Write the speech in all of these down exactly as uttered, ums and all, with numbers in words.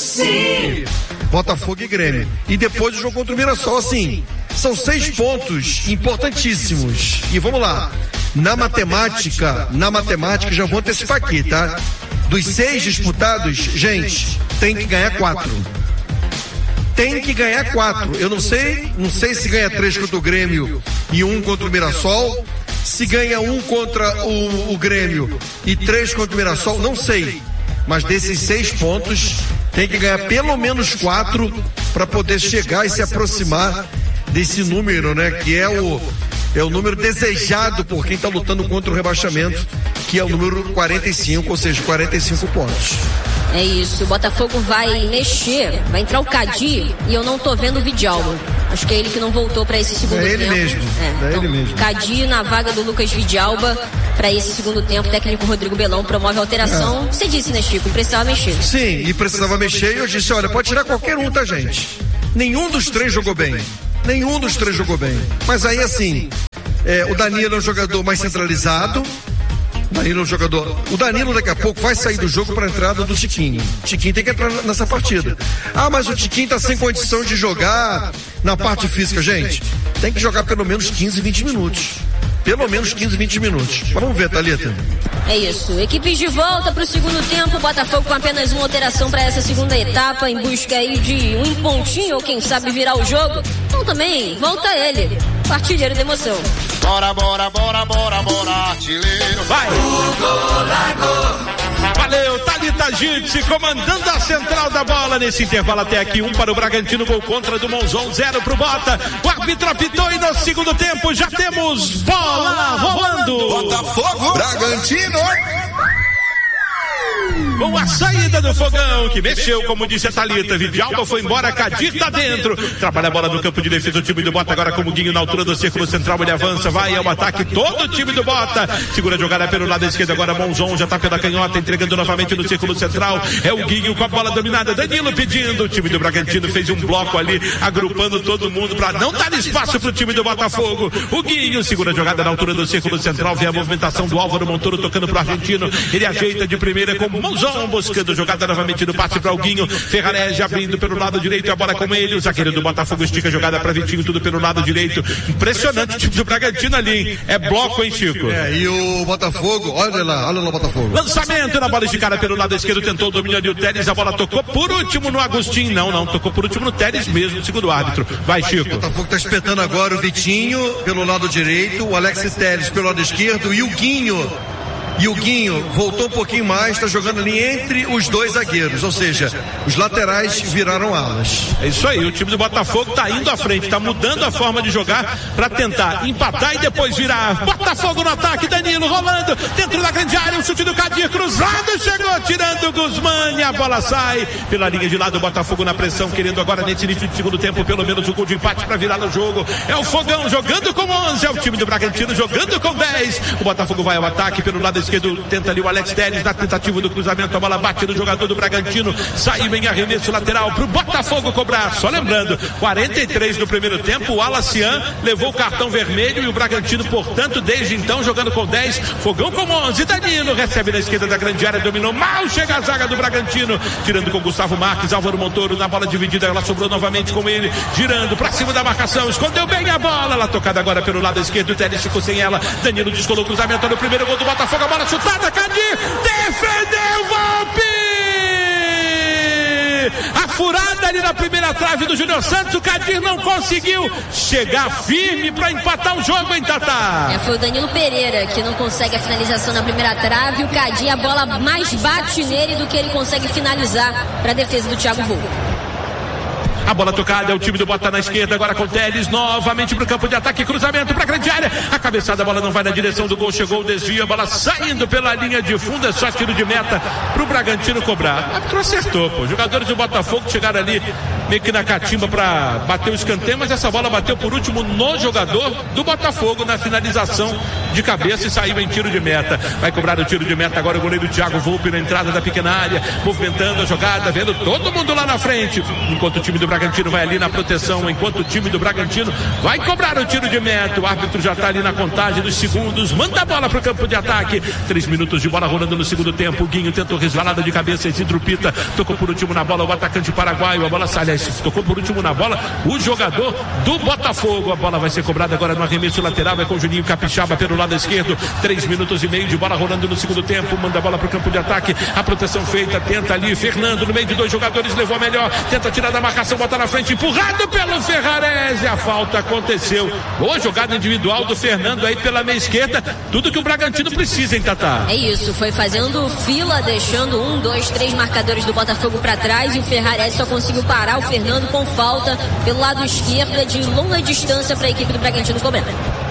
Sim! Botafogo e Grêmio. E depois o jogo contra o Mirassol, assim, são seis pontos importantíssimos. E vamos lá, na matemática, na matemática, já vou antecipar aqui, tá? Dos seis disputados, gente, tem que ganhar quatro. Tem que ganhar quatro. Eu não sei, não sei se ganha três contra o Grêmio e um contra o Mirassol. Se ganha um contra o, o Grêmio e três contra o Mirassol, não sei. Mas desses seis pontos, tem que ganhar pelo menos quatro para poder chegar e se aproximar desse número, né? Que é o, é o número desejado por quem está lutando contra o rebaixamento, que é o número quarenta e cinco, ou seja, quarenta e cinco pontos. É isso, o Botafogo vai mexer, vai entrar o Cadi e eu não tô vendo o Vidalba. Acho que é ele que não voltou para esse segundo tempo. É ele tempo. mesmo, é, é então, ele mesmo. Cadi na vaga do Lucas Vidalba para esse segundo tempo. O técnico Rodrigo Belão promove a alteração. É. Você disse, né, Chico? Precisava mexer. Sim, e precisava mexer e eu disse, olha, pode tirar qualquer um, tá, gente? Nenhum dos três jogou bem. Nenhum dos três jogou bem. Mas aí, assim, é, o Danilo é um jogador mais centralizado. Danilo é um jogador. O Danilo daqui a pouco vai sair do jogo para a entrada do Tiquinho. O Tiquinho tem que entrar nessa partida. Ah, mas o Tiquinho tá sem condição de jogar na parte física, gente. Tem que jogar pelo menos quinze, vinte minutos. Pelo menos quinze, vinte minutos. Mas vamos ver, Thalita. É isso. Equipes de volta para o segundo tempo. Botafogo com apenas uma alteração para essa segunda etapa, em busca aí de um pontinho ou quem sabe virar o jogo. Então também volta ele, artilheiro da emoção. Bora, bora, bora, bora, bora, artilheiro. Vai! Hugo Lago. Valeu, Thalita Gitze comandando a central da bola nesse intervalo até aqui. Um para o Bragantino, gol contra do Monzon, zero pro Bota. O árbitro apitou e no segundo tempo já temos bola rolando. Botafogo, Bragantino. Com a saída do Fogão, que mexeu, como disse a Thalita. Vidalba foi embora, Cadir tá dentro. Trabalha a bola no campo de defesa, o time do Bota agora com o Guinho na altura do círculo central. Ele avança, vai ao ataque, todo o time do Bota. Segura a jogada pelo lado esquerdo, agora Monzon já tá pela canhota, entregando novamente no círculo central. É o Guinho com a bola dominada, Danilo pedindo. O time do Bragantino fez um bloco ali, agrupando todo mundo para não dar espaço pro time do Botafogo. O Guinho segura a jogada na altura do círculo central, vem a movimentação do Álvaro Montoro tocando pro argentino. Ele ajeita de primeira com Monzon, buscando jogada novamente no passe para o Guinho. Ferrarese abrindo pelo lado direito, a bola com ele. O zagueiro do Botafogo estica a jogada para Vitinho, tudo pelo lado direito. Impressionante o time do Bragantino ali, hein? É bloco, hein, Chico? É, e o Botafogo, olha lá, olha lá o Botafogo. Lançamento na bola esticada pelo lado esquerdo, tentou o domínio ali o Teres, a bola tocou por último no Agostinho. Não, não, tocou por último no Teres mesmo, segundo o árbitro. Vai, Chico. O Botafogo tá espetando agora o Vitinho pelo lado direito, o Alex Teres pelo lado esquerdo e o Guinho. E o Guinho voltou um pouquinho mais, está jogando ali entre os dois zagueiros, ou seja, os laterais viraram alas. É isso aí, o time do Botafogo está indo à frente, está mudando a forma de jogar para tentar empatar e depois virar. Botafogo no ataque, Danilo rolando dentro da grande área, o chute do Cadir cruzado, chegou tirando o Guzmán e a bola sai pela linha de lado. O Botafogo na pressão, querendo agora nesse início de segundo tempo pelo menos o gol de empate para virar no jogo. É o Fogão jogando com onze, é o time do Bragantino jogando com dez. O Botafogo vai ao ataque pelo lado esquerdo, tenta ali o Alex Teres na tentativa do cruzamento, a bola bate no jogador do Bragantino, saiu em arremesso lateral pro Botafogo cobrar. Só lembrando, quarenta e três no primeiro tempo, o Alacian levou o cartão vermelho e o Bragantino, portanto, desde então jogando com dez. Fogão com onze, Danilo recebe na esquerda da grande área, dominou mal, chega a zaga do Bragantino, tirando com Gustavo Marques, Álvaro Montoro na bola dividida, ela sobrou novamente com ele, girando pra cima da marcação, escondeu bem a bola, ela tocada agora pelo lado esquerdo, o Teres ficou sem ela, Danilo descolou o cruzamento no primeiro gol do Botafogo, a bola chutada, Cadir defendeu, Volpi! A furada ali na primeira trave do Júnior Santos, o Cadir não conseguiu chegar firme para empatar o jogo, hein, Tatá? É, foi o Danilo Pereira que não consegue a finalização na primeira trave, o Cadir, a bola mais bate nele do que ele consegue finalizar para a defesa do Thiago Volpi. A bola tocada, é o time do Bota na esquerda, agora com Teles, novamente pro campo de ataque, cruzamento pra grande área, a cabeçada, a bola não vai na direção do gol, chegou o desvio, a bola saindo pela linha de fundo, é só tiro de meta pro Bragantino cobrar. O árbitro acertou, pô, os jogadores do Botafogo chegaram ali meio que na catimba para bater o escanteio, mas essa bola bateu por último no jogador do Botafogo na finalização de cabeça e saiu em tiro de meta. Vai cobrar o tiro de meta agora o goleiro Thiago Volpe na entrada da pequena área, movimentando a jogada, vendo todo mundo lá na frente, enquanto o time do Bragantino vai ali na proteção, enquanto o time do Bragantino vai cobrar o tiro de meta. O árbitro já está ali na contagem dos segundos, manda a bola para o campo de ataque. Três minutos de bola rolando no segundo tempo. O Guinho tentou resvalada de cabeça, Isidro Pita tocou por último na bola o atacante paraguaio, a bola sai, aliás, tocou por último na bola o jogador do Botafogo. A bola vai ser cobrada agora no arremesso lateral, é com o Juninho Capixaba pelo lado esquerdo. Três minutos e meio de bola rolando no segundo tempo, manda a bola para o campo de ataque, a proteção feita, tenta ali Fernando no meio de dois jogadores, levou a melhor, tenta tirar da marcação, bota na frente, empurrado pelo Ferrarese, a falta aconteceu. Boa jogada individual do Fernando aí pela meia esquerda, tudo que o Bragantino precisa, hein, Tatá? É isso, foi fazendo fila, deixando um, dois, três marcadores do Botafogo para trás, e o Ferrarese só conseguiu parar o Fernando com falta pelo lado esquerdo de longa distância para a equipe do Bragantino cobrar.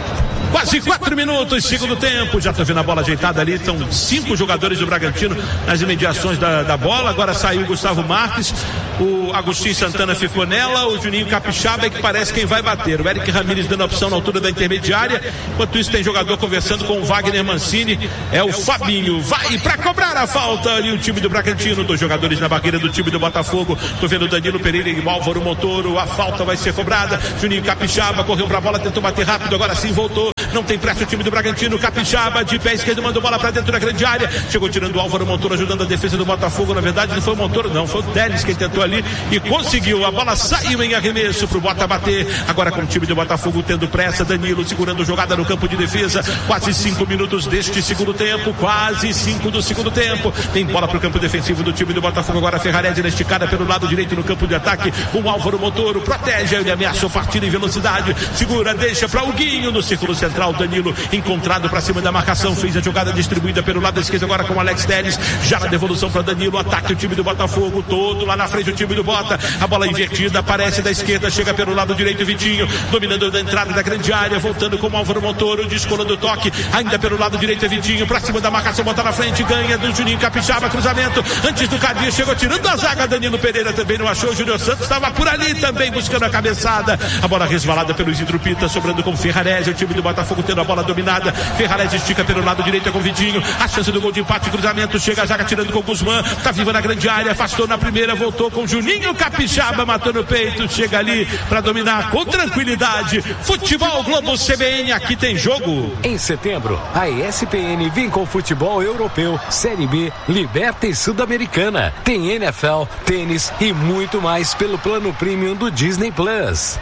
Quase quatro minutos, segundo tempo. Já tá vendo a bola ajeitada ali. Estão cinco jogadores do Bragantino nas imediações da, da bola. Agora saiu o Gustavo Marques. O Agostinho Santana ficou nela. O Juninho Capixaba é que parece quem vai bater. O Eric Ramírez dando a opção na altura da intermediária. Enquanto isso, tem jogador conversando com o Wagner Mancini. É o Fabinho. Vai pra cobrar a falta ali o time do Bragantino. Dois jogadores na barreira do time do Botafogo. Tô vendo o Danilo Pereira e o Álvaro Montoro. A falta vai ser cobrada. Juninho Capixaba correu pra bola, tentou bater rápido. Agora sim voltou. Não tem pressa o time do Bragantino. Capixaba de pé esquerdo mandou bola pra dentro da grande área. Chegou tirando o Álvaro Montoro, ajudando a defesa do Botafogo. Na verdade não foi o Montoro não, foi o Teles quem tentou ali e conseguiu. A bola saiu em arremesso pro Bota bater. Agora com o time do Botafogo tendo pressa, Danilo segurando jogada no campo de defesa. Quase cinco minutos deste segundo tempo, quase cinco do segundo tempo. Tem bola pro campo defensivo do time do Botafogo. Agora Ferrarese na esticada pelo lado direito no campo de ataque. O Álvaro Montoro protege, ele ameaça o partido em velocidade. Segura, deixa pra o Guinho no círculo central. Danilo encontrado para cima da marcação, fez a jogada distribuída pelo lado esquerdo agora com o Alex Teles, já na devolução para Danilo, ataque o time do Botafogo todo lá na frente, o time do Bota, a bola invertida, aparece da esquerda, chega pelo lado direito, Vitinho dominando da entrada da grande área, voltando com o Álvaro Montoro, descolando o toque, ainda pelo lado direito é Vitinho, para cima da marcação, bota na frente, ganha do Juninho Capixaba, cruzamento, antes do Cadia, chegou tirando a zaga, Danilo Pereira também não achou, o Júnior Santos estava por ali também buscando a cabeçada, a bola resvalada pelo Isidro Pita, sobrando com o Ferrarese, o time do Botafogo tendo a bola dominada, Ferrarese estica pelo lado direito com o Vitinho, a chance do gol de empate, cruzamento, chega a zaga tirando com o Guzmán, tá viva na grande área, afastou na primeira, voltou com o Juninho Capixaba, matou no peito, chega ali para dominar com tranquilidade. Futebol Globo C B N, aqui tem jogo. Em setembro, a E S P N vem com futebol europeu, Série B, Liberta e Sul-Americana. Tem N F L, tênis e muito mais pelo plano premium do Disney Plus.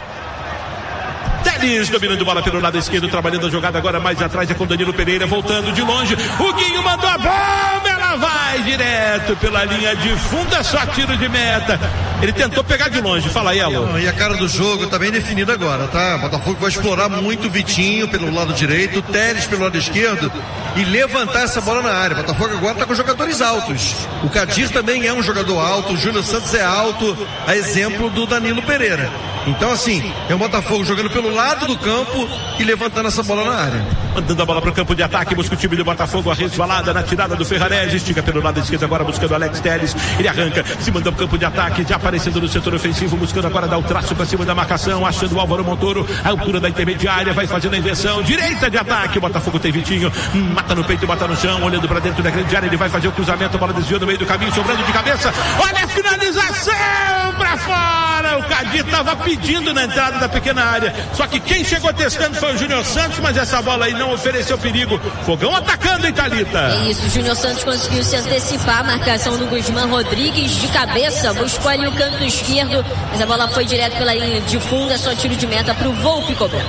Teles dominando bola pelo lado esquerdo, trabalhando a jogada agora mais atrás, é com Danilo Pereira, voltando de longe, o Guinho mandou a bomba, ela vai direto pela linha de fundo, é só tiro de meta. Ele tentou pegar de longe, fala aí, Alô. E a cara do jogo tá bem definida agora, tá? O Botafogo vai explorar muito o Vitinho pelo lado direito, o Teles pelo lado esquerdo e levantar essa bola na área. O Botafogo agora tá com jogadores altos. O Cadir também é um jogador alto, o Júnior Santos é alto, a exemplo do Danilo Pereira. Então, assim, é o Botafogo jogando pelo lado do campo e levantando essa bola na área. Mandando a bola para o campo de ataque, busca o time do Botafogo, a resvalada na tirada do Ferrarese, estica pelo lado esquerdo agora buscando o Alex Teles, ele arranca, se manda para o campo de ataque, já aparecendo no setor ofensivo, buscando agora dar o traço para cima da marcação, achando o Álvaro Montoro, a altura da intermediária, vai fazendo a inversão, direita de ataque, o Botafogo tem Vitinho, mata no peito, bota no chão, olhando para dentro da grande área, ele vai fazer o cruzamento, a bola desviou no meio do caminho, sobrando de cabeça, olha a finalização para fora, o Cadir estava pedindo na entrada da pequena área, só que quem chegou testando foi o Júnior Santos, mas essa bola aí não ofereceu perigo. Fogão atacando, hein, Thalita? É isso, o Júnior Santos conseguiu se antecipar, a marcação do Guzmán Rodrigues de cabeça, buscou ali o canto esquerdo, mas a bola foi direto pela linha de fundo, é só tiro de meta pro Volpe cobrar.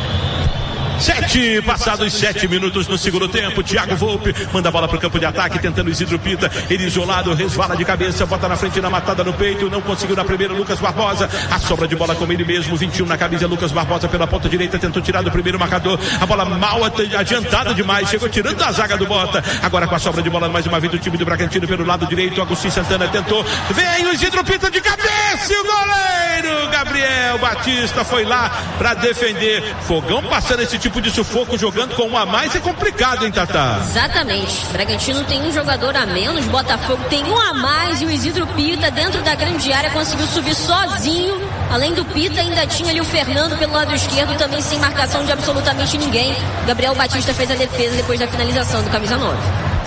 Sete, passados sete minutos no segundo tempo, Thiago Volpe manda a bola pro campo de ataque, tentando Isidro Pita, ele isolado, resvala de cabeça, bota na frente na matada no peito, não conseguiu na primeira, Lucas Barbosa, a sobra de bola com ele mesmo, vinte e um na camisa, Lucas Barbosa pela ponta direita, tentou tirar do primeiro marcador, a bola mal adiantada demais, chegou tirando da zaga do Bota, agora com a sobra de bola mais uma vez do time do Bragantino pelo lado direito, Agostinho Santana tentou, vem o Isidro Pita de cabeça e o goleiro Gabriel Batista foi lá pra defender, Fogão passando esse time tipo de sufoco jogando com um a mais é complicado, hein, Tatá? Exatamente. Bragantino tem um jogador a menos, Botafogo tem um a mais e o Isidro Pita dentro da grande área conseguiu subir sozinho. Além do Pita, ainda tinha ali o Fernando pelo lado esquerdo, também sem marcação de absolutamente ninguém. Gabriel Batista fez a defesa depois da finalização do camisa nove.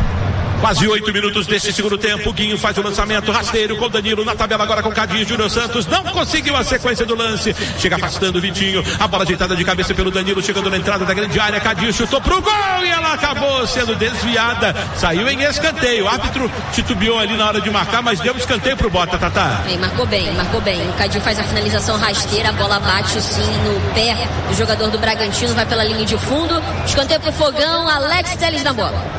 Quase oito minutos desse segundo tempo. O Guinho faz o lançamento rasteiro com o Danilo na tabela agora com o Cadinho. Júnior Santos não conseguiu a sequência do lance. Chega afastando o Vitinho. A bola ajeitada de cabeça pelo Danilo. Chegando na entrada da grande área. Cadinho chutou pro gol e ela acabou sendo desviada. Saiu em escanteio. O árbitro titubeou ali na hora de marcar, mas deu um escanteio pro Bota, Tatá. Bem, marcou bem, marcou bem. O Cadinho faz a finalização rasteira. A bola bate sim no pé do jogador do Bragantino. Vai pela linha de fundo. Escanteio pro Fogão. Alex Telles na bola.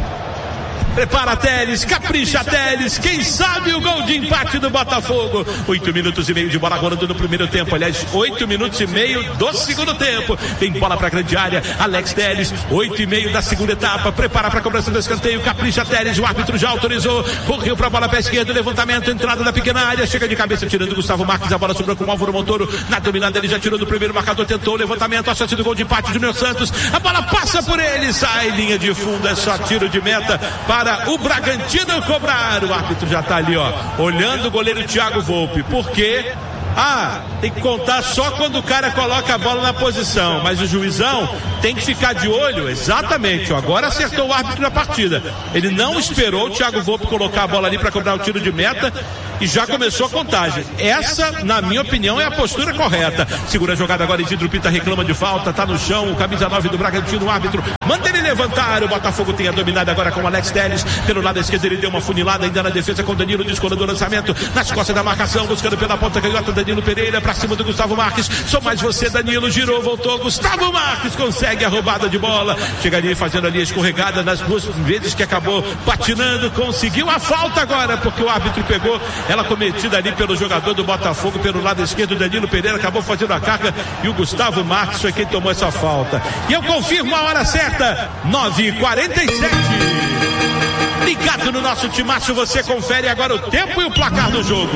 Prepara Telles, capricha Telles, quem sabe o gol de empate do Botafogo. Oito minutos e meio de bola rolando no primeiro tempo, aliás, oito minutos e meio do segundo tempo. Tem bola pra grande área, Alex Telles, oito e meio da segunda etapa, prepara pra cobrança do escanteio, capricha Telles, o árbitro já autorizou, correu pra bola pé esquerdo, levantamento, entrada da pequena área, chega de cabeça tirando Gustavo Marques, a bola sobrou com o Álvaro Montoro, na dominada ele já tirou do primeiro marcador, tentou o levantamento, a chance do gol de empate, Júnior Santos, a bola passa por ele, sai linha de fundo, é só tiro de meta para Para o Bragantino cobrar. O árbitro já está ali, ó, olhando o goleiro Thiago Volpe. Por quê? Ah, tem que contar só quando o cara coloca a bola na posição, mas o juizão tem que ficar de olho, exatamente, ó, agora acertou o árbitro na partida. Ele não esperou o Thiago Volpe colocar a bola ali para cobrar o tiro de meta e já começou a contagem. Essa, na minha opinião, é a postura correta. Segura a jogada agora, Isidro Pita reclama de falta, tá no chão, o camisa nove do Bragantino, o árbitro manda ele levantar. O Botafogo tem a dominada agora com o Alex Telles, pelo lado esquerdo ele deu uma funilada ainda na defesa com o Danilo, descolou do lançamento, nas costas da marcação, buscando pela ponta canhota, Danilo Pereira pra cima do Gustavo Marques, só mais você, Danilo, girou, voltou, Gustavo Marques consegue a roubada de bola, chegaria fazendo ali a escorregada nas duas vezes que acabou patinando, conseguiu a falta agora, porque o árbitro pegou ela cometida ali pelo jogador do Botafogo, pelo lado esquerdo, Danilo Pereira acabou fazendo a carga e o Gustavo Marques foi quem tomou essa falta. E eu confirmo a hora certa, nove e quarenta e sete. Ligado no nosso timaço, você confere agora o tempo e o placar do jogo.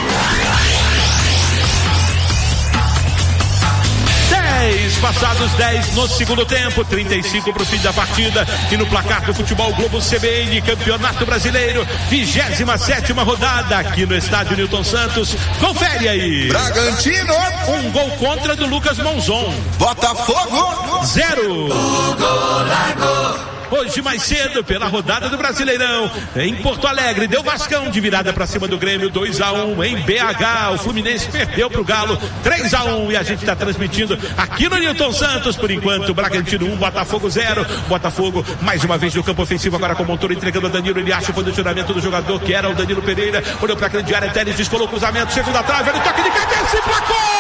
dez, passados dez no segundo tempo, trinta e cinco para o fim da partida. E no placar do Futebol Globo C B N, Campeonato Brasileiro, vigésima sétima rodada, aqui no estádio Newton Santos. Confere aí. Bragantino, um gol contra do Lucas Monzon. Botafogo, zero. Hugo Lago. Hoje mais cedo, pela rodada do Brasileirão, em Porto Alegre, deu Vascão de virada para cima do Grêmio, dois a um. Em B H, o Fluminense perdeu pro Galo, três a um. E a gente está transmitindo aqui no Newton Santos, por enquanto, Bragantino um, Botafogo zero. Botafogo, mais uma vez no campo ofensivo, agora com o Montoro entregando a Danilo. Ele acha o posicionamento do jogador, que era o Danilo Pereira. Olhou para a grande área, Telles descolou o cruzamento, segunda trave, ele toque de cabeça e placou!